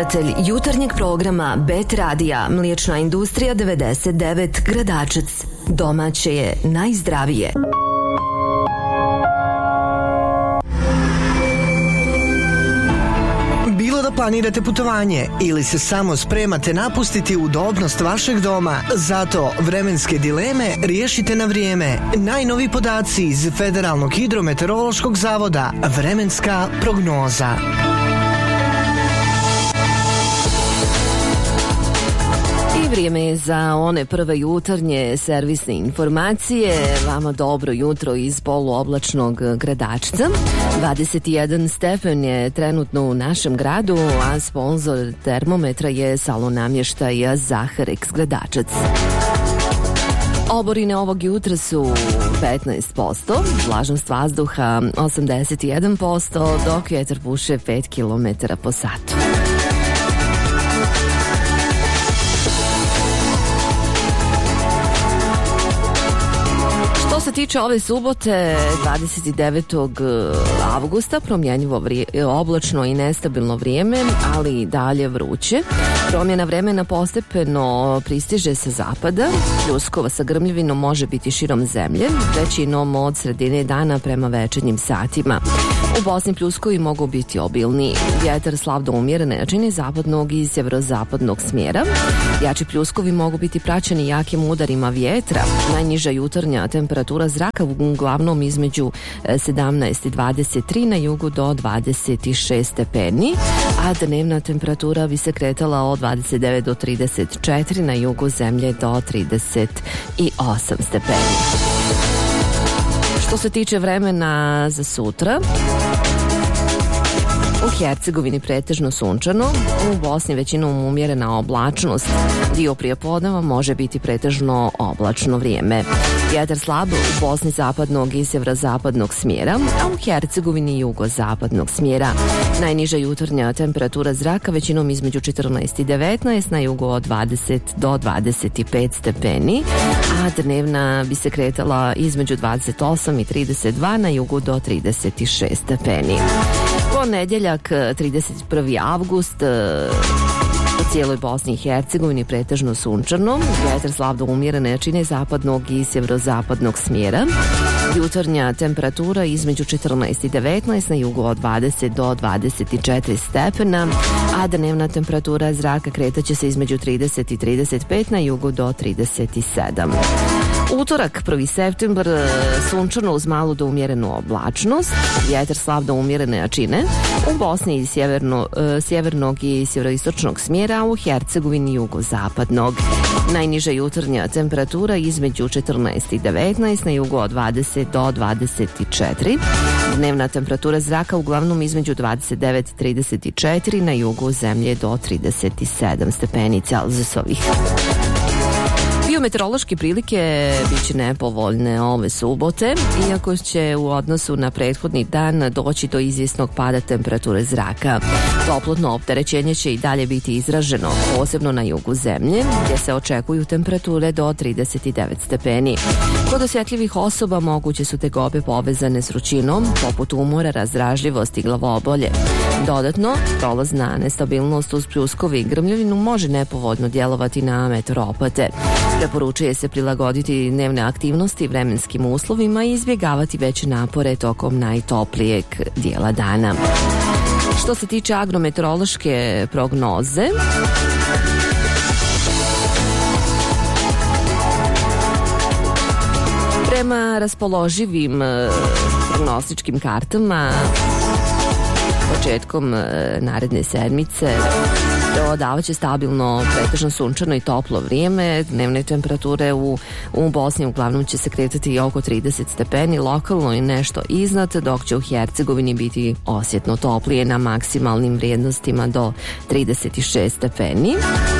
prijatelj jutarnjeg programa Bet Radija, Mliječna industrija 99 Gradačac. Domaće je najzdravije. Bilo da planirate putovanje ili se samo spremate napustiti udobnost vašeg doma, zato vremenske dileme riješite na vrijeme. Najnovi podaci iz Federalnog hidrometeorološkog zavoda, vremenska prognoza. Vrijeme je za one prve jutarnje servisne informacije. Vama dobro jutro iz poluoblačnog Gradačca. 21 stepen je trenutno u našem gradu, a sponzor termometra je salon namještaja Zaharex Gradačac. Oborine ovog jutra su 15%, vlažnost vazduha 81%, dok vjetar puše 5 km po satu. Što se tiče ove subote, 29. avgusta, promjenjivo oblačno i nestabilno vrijeme, ali i dalje vruće. Promjena vremena postepeno pristiže sa zapada. Pljuskova sa grmljavinom može biti širom zemlje, većinom od sredine dana prema večernjim satima. U Bosni pljuskovi mogu biti obilniji. Vjetar slab do umjerene jačine zapadnog i sjeverozapadnog smjera. Jači pljuskovi mogu biti praćeni jakim udarima vjetra. Najniža jutarnja temperatura zraka uglavnom između 17 i 23, na jugu do 26 stepeni, a dnevna temperatura bi se kretala od 29 do 34, na jugu zemlje do 38 stepeni. Što se tiče vremena za sutra, u Hercegovini pretežno sunčano, u Bosni većinom umjerena oblačnost. Dio prijepodneva može biti pretežno oblačno vrijeme. Vjetar slab u Bosni zapadnog i sjeverozapadnog smjera, a u Hercegovini jugozapadnog smjera. Najniža jutarnja temperatura zraka većinom između 14 i 19, na jugu od 20 do 25 stepeni, a dnevna bi se kretala između 28 i 32, na jugu do 36 stepeni. Ponedjeljak, 31. avgust, u cijeloj Bosni i Hercegovini pretežno sunčano, vjetar slab do umjerene jačine zapadnog i sjeverozapadnog smjera. Jutarnja temperatura između 14 i 19, na jugu od 20 do 24 stepena, a dnevna temperatura zraka kretaće se između 30 i 35, na jugu do 37. Utorak, 1. septembar, sunčano uz malu do umjerenu oblačnost, vjetar slab do umjerene jačine, u Bosni i sjevernog i sjeveroistočnog smjera, a u Hercegovini jugozapadnog. Najniža jutarnja temperatura između 14 i 19, na jugu od 20 do 24. Dnevna temperatura zraka uglavnom između 29 i 34, na jugu zemlje do 37 stepeni Celzijusovih. Biometeorološke prilike biće nepovoljne ove subote, iako će u odnosu na prethodni dan doći do izvjesnog pada temperature zraka. Toplotno opterećenje će i dalje biti izraženo, posebno na jugu zemlje, gdje se očekuju temperature do 39 stepeni. Kod osjetljivih osoba moguće su tegobe povezane s vrućinom, poput umora, razdražljivosti i glavobolje. Dodatno, prolazna nestabilnost uz pljuskovi i grmljavinu može nepovoljno djelovati na meteoropate. Preporučuje se prilagoditi dnevne aktivnosti vremenskim uslovima i izbjegavati veće napore tokom najtoplijeg dijela dana. Što se tiče agrometeorološke prognoze, prema raspoloživim prognostičkim kartama početkom naredne sedmice dodavat će stabilno, pretežno sunčano i toplo vrijeme. Dnevne temperature u Bosni uglavnom će se kretati oko 30 stepeni, lokalno i nešto iznad, dok će u Hercegovini biti osjetno toplije na maksimalnim vrijednostima do 36 stepeni.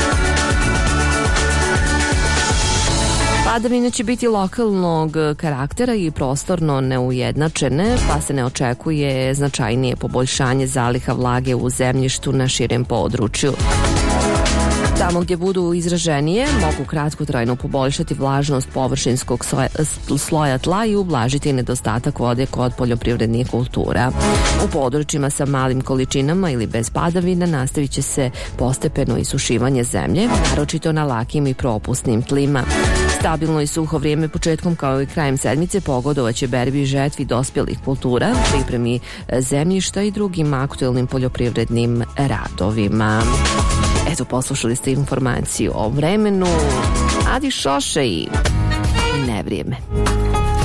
Padavine će biti lokalnog karaktera i prostorno neujednačene, pa se ne očekuje značajnije poboljšanje zaliha vlage u zemljištu na širem području. Tamo gdje budu izraženije, mogu kratkotrajno poboljšati vlažnost površinskog sloja tla i ublažiti nedostatak vode kod poljoprivrednih kultura. U područjima sa malim količinama ili bez padavina nastavit će se postepeno isušivanje zemlje, naročito na lakim i propusnim tlima. Stabilno i suho vrijeme početkom kao i krajem sedmice pogodovaće berbi i žetvi dospjelih kultura, pripremi zemljišta i drugim aktuelnim poljoprivrednim radovima. Eto, poslušali ste informaciju o vremenu. Adi Šoše i nevrijeme.